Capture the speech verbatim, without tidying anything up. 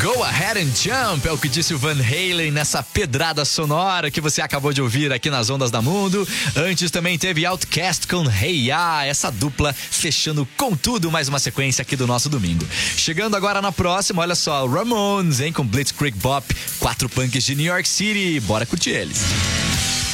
Go Ahead and Jump é o que disse o Van Halen nessa pedrada sonora que você acabou de ouvir aqui nas Ondas da Mundo. Antes também teve Outkast com Hey Ya, essa dupla fechando com tudo mais uma sequência aqui do nosso domingo. Chegando agora na próxima, olha só, Ramones, hein, com Blitzkrieg Bop, quatro punks de New York City. Bora curtir eles.